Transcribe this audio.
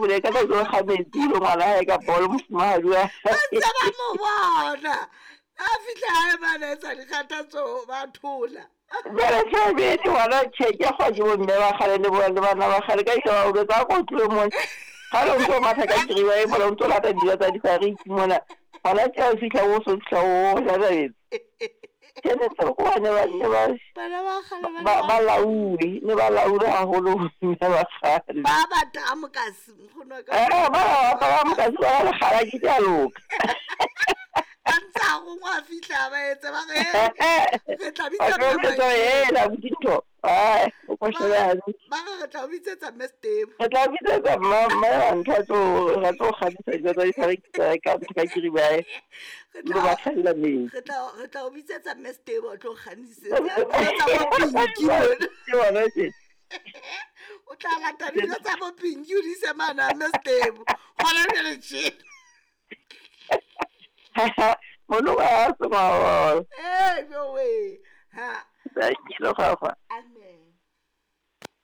bole ka tla go khametse lo ngwana ha ka bolo mosimahadi wa Ntse ba mo bona a fitla hae bana etsa dikgathatso ba thola Bele ke be wala cheke go di bo mme ba gale le bana ba gale ka isa o tsa go tlo mo ga lo ntse matha ka diriwa e mo lo ntse lata dilo tsa di fari mona wala tsa fitla o so tlo la la Tene tsa go ne ba bana ba gale ba laudi ne ba laudi ha go lo ne ba gale ba ba tamokasi mkhono ka ba mo ka tswa la gala ke tsa loka Antsa go ngwa fitla ba etse ba ge re tla bitsa la butito o ko shela ba re tla bitsetsa Mestebo re tla bitsetsa mama ntho ra tlo kgadisa dilo tsa difarekisa ka ka kiribae lo ba tlhalla me re tla bitsetsa Mestebo tlo kganisetsa tsa bopinki bona se o tla lata dilo tsa bopinki o di se mana Mestebo gona le tshela Mono wa so ma. no way ha Thank you, Papa.